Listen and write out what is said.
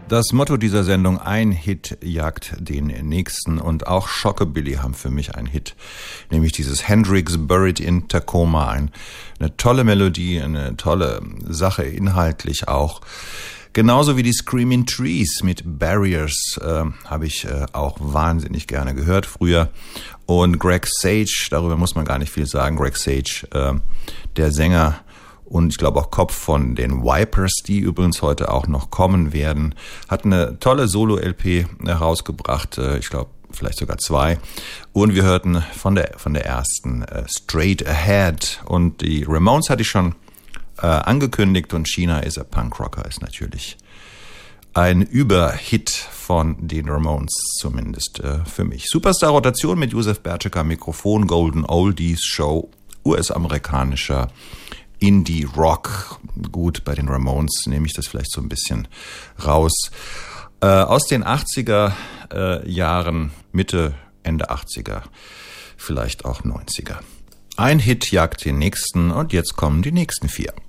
Das Motto dieser Sendung: ein Hit jagt den nächsten, und auch Schockabilly haben für mich einen Hit, nämlich dieses Hendrix Buried in Tacoma. Eine tolle Melodie, eine tolle Sache, inhaltlich auch. Genauso wie die Screaming Trees mit Barriers habe ich auch wahnsinnig gerne gehört früher. Und Greg Sage, darüber muss man gar nicht viel sagen. Greg Sage, der Sänger und ich glaube auch Kopf von den Vipers, die übrigens heute auch noch kommen werden, hat eine tolle Solo-LP herausgebracht, ich glaube vielleicht sogar 2. Und wir hörten von der ersten Straight Ahead. Und die Ramones hatte ich schon angekündigt, und China is a Punk Rocker ist natürlich ein Überhit von den Ramones, zumindest für mich. Superstar-Rotation mit Josef Bertschick am Mikrofon, Golden Oldies Show, US-amerikanischer Indie-Rock. Gut, bei den Ramones nehme ich das vielleicht so ein bisschen raus. Aus den 80er Jahren, Mitte, Ende 80er, vielleicht auch 90er. Ein Hit jagt den nächsten, und jetzt kommen die nächsten 4.